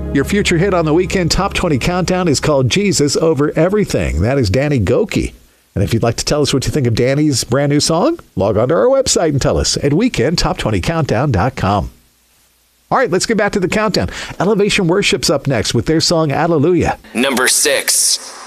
Your future hit on the Weekend Top 20 Countdown is called Jesus Over Everything. That is Danny Gokey. And if you'd like to tell us what you think of Danny's brand new song, log on to our website and tell us at weekendtop20countdown.com. All right, let's get back to the countdown. Elevation Worship's up next with their song Hallelujah. Number 6.